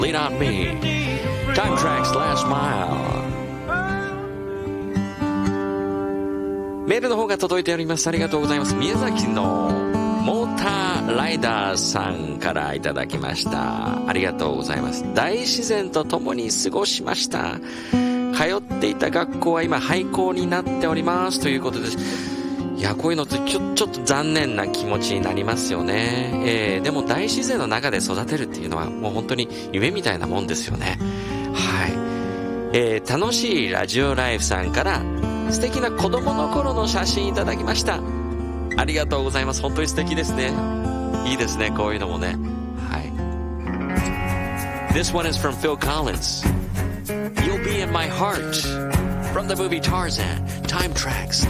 Lean on me. Time Tracks Last Mile。メールの方が届いております。ありがとうございます。宮崎のモーターライダーさんからいただきました。ありがとうございます。大自然と共に過ごしました。通っていた学校は今廃校になっておりますということです。いや、こういうのってちょっと残念な気持ちになりますよね。でも大自然の中で育てるっていうのはもう本当に夢みたいなもんですよね。はい。楽しいラジオライフさんから素敵な子供の頃の写真いただきました。ありがとうございます。本当に素敵ですね。いいですね、こういうのもね。はい。This one is from Phil Collins. You'll be in my heart. From the movie Tarzan. Time Tracks